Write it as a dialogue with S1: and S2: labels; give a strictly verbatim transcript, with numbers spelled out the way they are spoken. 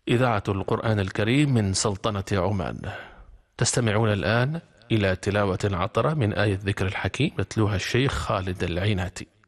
S1: إذاعة القرآن الكريم من سلطنة عمان. تستمعون الآن إلى تلاوة عطرة من آية ذكر الحكيم يتلوها الشيخ خالد العيناتي.